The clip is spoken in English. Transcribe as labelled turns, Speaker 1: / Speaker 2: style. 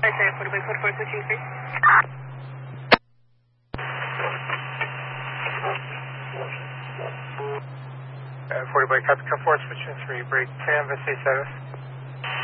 Speaker 1: 40 by 44 switching 3.
Speaker 2: 40 by Capricorn 4 switching 3, break canvas A7.